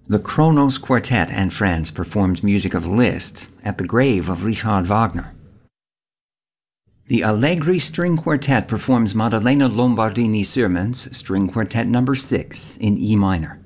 The Kronos Quartet and friends performed music of Liszt at the grave of Richard Wagner. The Allegri String Quartet performs Maddalena Lombardini Sirman's String Quartet No. 6 in E minor.